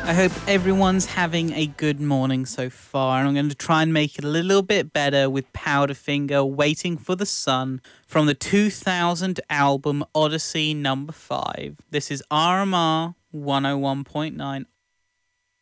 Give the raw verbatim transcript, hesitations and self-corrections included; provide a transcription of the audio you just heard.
I hope everyone's having a good morning so far, and I'm going to try and make it a little bit better with Powderfinger, Waiting for the Sun, from the two thousand album Odyssey number five. This is R M R one oh one point nine